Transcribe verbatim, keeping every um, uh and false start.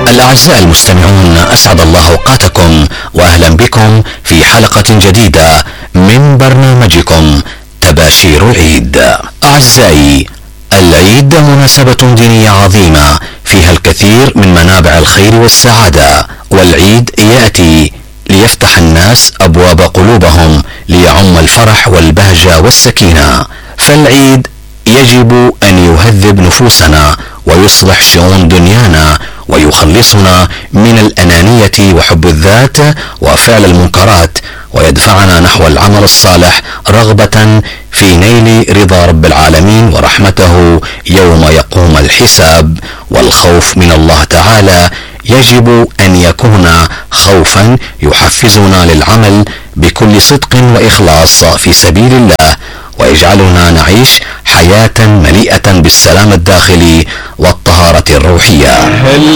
الأعزاء المستمعون، أسعد الله أوقاتكم وأهلا بكم في حلقة جديدة من برنامجكم تباشير العيد. أعزائي، العيد مناسبة دينية عظيمة فيها الكثير من منابع الخير والسعادة، والعيد يأتي ليفتح الناس أبواب قلوبهم ليعم الفرح والبهجة والسكينة. فالعيد يجب أن يهذب نفوسنا ويصلح شؤون دنيانا ويخلصنا من الأنانية وحب الذات وفعل المنكرات، ويدفعنا نحو العمل الصالح رغبة في نيل رضا رب العالمين ورحمته يوم يقوم الحساب. والخوف من الله تعالى يجب أن يكون خوفا يحفزنا للعمل بكل صدق وإخلاص في سبيل الله، ويجعلنا نعيش حياة مليئة بالسلام الداخلي والطهارة الروحية.